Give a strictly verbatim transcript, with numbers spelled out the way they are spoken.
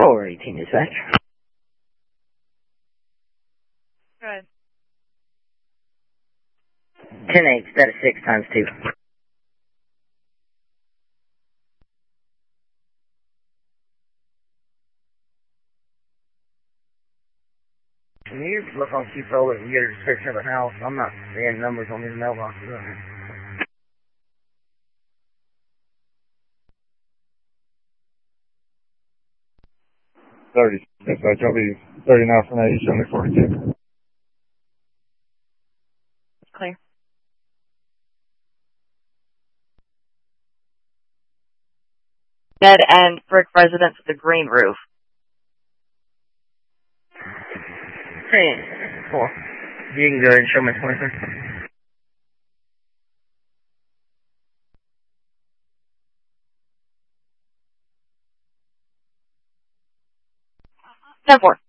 four eighteen dispatch. Go ahead. ten eight, status six times two. Can you look on Q-Pro and get a description of the house? I'm not seeing numbers on these mailboxes. thirty. Dispatch, I'll be thirty now from eight, show me forty-two. Clear. Dead end brick residence with a green roof. Hey, four. You can go ahead and show me twenty-three. ten four.